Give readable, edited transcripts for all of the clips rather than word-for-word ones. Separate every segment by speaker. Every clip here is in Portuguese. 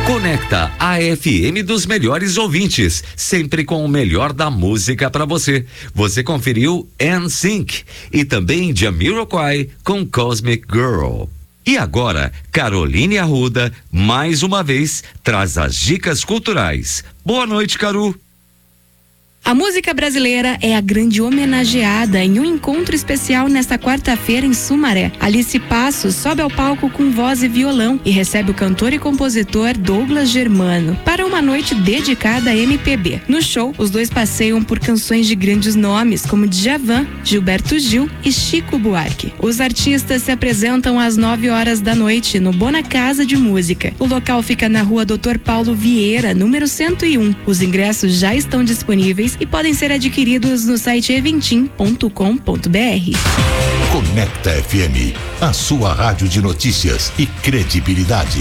Speaker 1: Conecta a FM dos melhores ouvintes, sempre com o melhor da música para você. Você conferiu NSYNC e também Jamiroquai com Cosmic Girl. E agora, Caroline Arruda, mais uma vez, traz as dicas culturais. Boa noite, Caru.
Speaker 2: A música brasileira é a grande homenageada em um encontro especial nesta quarta-feira em Sumaré. Alice Passos sobe ao palco com voz e violão e recebe o cantor e compositor Douglas Germano para uma noite dedicada à MPB. No show, os dois passeiam por canções de grandes nomes como Djavan, Gilberto Gil e Chico Buarque. Os artistas se apresentam às 9h da noite no Bona Casa de Música. O local fica na rua Dr. Paulo Vieira, número 101. Os ingressos já estão disponíveis e podem ser adquiridos no site eventim.com.br.
Speaker 3: Conecta FM, a sua rádio de notícias e credibilidade.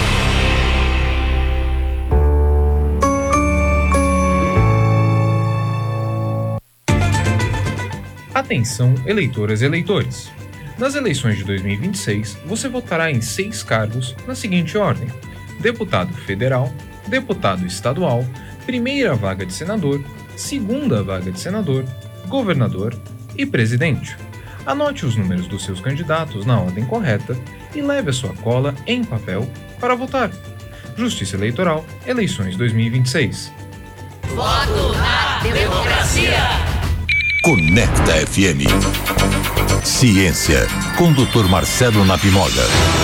Speaker 4: Atenção, eleitoras e eleitores. Nas eleições de 2026, você votará em 6 cargos na seguinte ordem: deputado federal, deputado estadual, primeira vaga de senador, segunda vaga de senador, governador e presidente. Anote os números dos seus candidatos na ordem correta e leve a sua cola em papel para votar. Justiça Eleitoral, eleições 2026.
Speaker 5: Voto na democracia.
Speaker 3: Conecta FM. Ciência, com Dr. Marcelo Napimoga.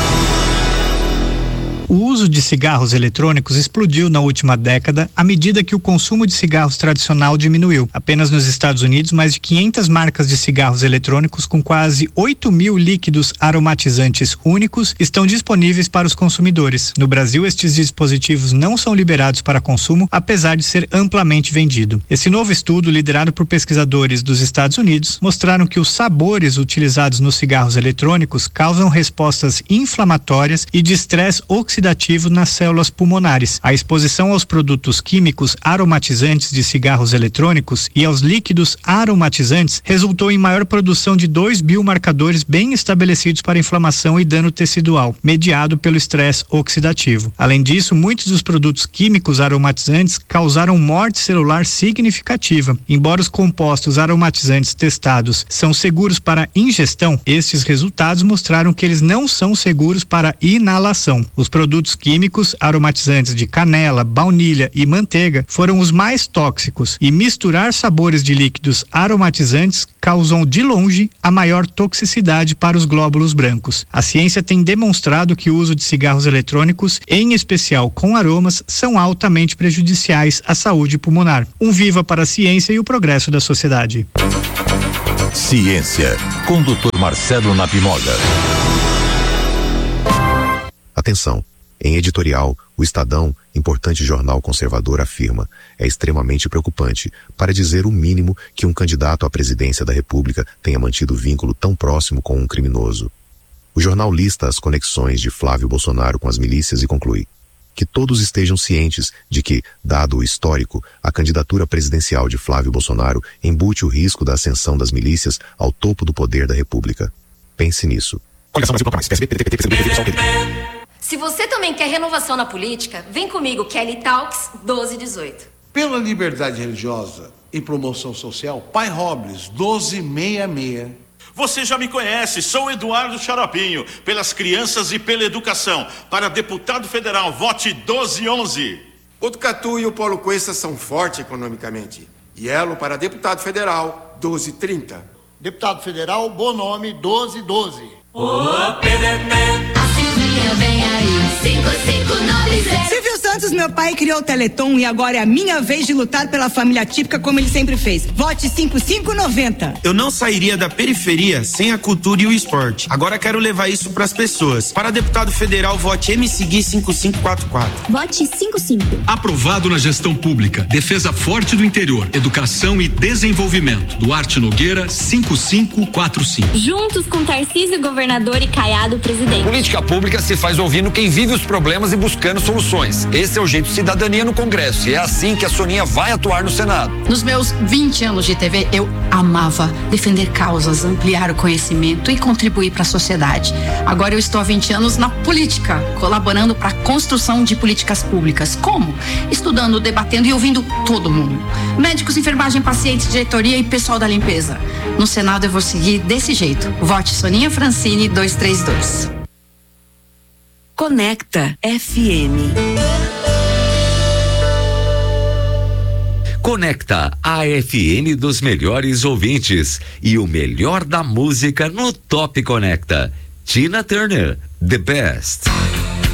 Speaker 6: O uso de cigarros eletrônicos explodiu na última década à medida que o consumo de cigarros tradicional diminuiu. Apenas nos Estados Unidos, mais de 500 marcas de cigarros eletrônicos com quase 8.000 líquidos aromatizantes únicos estão disponíveis para os consumidores. No Brasil, estes dispositivos não são liberados para consumo, apesar de ser amplamente vendido. Esse novo estudo, liderado por pesquisadores dos Estados Unidos, mostraram que os sabores utilizados nos cigarros eletrônicos causam respostas inflamatórias e de estresse oxidativo nas células pulmonares. A exposição aos produtos químicos aromatizantes de cigarros eletrônicos e aos líquidos aromatizantes resultou em maior produção de 2 biomarcadores bem estabelecidos para inflamação e dano tecidual, mediado pelo estresse oxidativo. Além disso, muitos dos produtos químicos aromatizantes causaram morte celular significativa. Embora os compostos aromatizantes testados são seguros para ingestão, estes resultados mostraram que eles não são seguros para inalação. Os produtos químicos aromatizantes de canela, baunilha e manteiga foram os mais tóxicos, e misturar sabores de líquidos aromatizantes causam de longe a maior toxicidade para os glóbulos brancos. A ciência tem demonstrado que o uso de cigarros eletrônicos, em especial com aromas, são altamente prejudiciais à saúde pulmonar. Um viva para a ciência e o progresso da sociedade.
Speaker 3: Ciência, com Dr. Marcelo Napimoga. Atenção. Em editorial, o Estadão, importante jornal conservador, afirma: é extremamente preocupante, para dizer o mínimo, que um candidato à presidência da República tenha mantido vínculo tão próximo com um criminoso. O jornal lista as conexões de Flávio Bolsonaro com as milícias e conclui que todos estejam cientes de que, dado o histórico, a candidatura presidencial de Flávio Bolsonaro embute o risco da ascensão das milícias ao topo do poder da República. Pense nisso.
Speaker 5: Se você também quer renovação na política, vem comigo, Kelly Talks 1218.
Speaker 7: Pela liberdade religiosa e promoção social, Pai Robles 1266.
Speaker 8: Você já me conhece, sou Eduardo Xaropinho, pelas crianças e pela educação. Para deputado federal, vote 1211.
Speaker 9: Botucatu e o Polo Cuesta são fortes economicamente. Yelo para deputado federal, 1230.
Speaker 10: Deputado federal, bom nome, 1212.
Speaker 5: Ô, PDT, a Silvinha vem aí, 5590.
Speaker 11: Silvio Santos, meu pai, criou o Teleton e agora é a minha vez de lutar pela família típica como ele sempre fez. Vote 5590.
Speaker 12: Eu não sairia da periferia sem a cultura e o esporte. Agora quero levar isso pras pessoas. Para deputado federal, vote MC Gui 5544.
Speaker 13: Vote 55.
Speaker 14: Aprovado na gestão pública. Defesa forte do interior. Educação e desenvolvimento. Duarte Nogueira 5545.
Speaker 13: Juntos com Tarcísio, governador, e Caiado, presidente.
Speaker 15: Política pública se faz ouvindo quem vive os problemas e buscando soluções. Esse é o Projeto Cidadania no Congresso. E é assim que a Soninha vai atuar no Senado.
Speaker 16: Nos meus 20 anos de TV, eu amava defender causas, ampliar o conhecimento e contribuir para a sociedade. Agora eu estou há 20 anos na política, colaborando para a construção de políticas públicas. Como? Estudando, debatendo e ouvindo todo mundo. Médicos, enfermagem, pacientes, diretoria e pessoal da limpeza. No Senado eu vou seguir desse jeito. Vote Soninha Francini 232.
Speaker 17: Conecta FM.
Speaker 1: Conecta a FM dos melhores ouvintes e o melhor da música no Top Conecta. Tina Turner, The Best.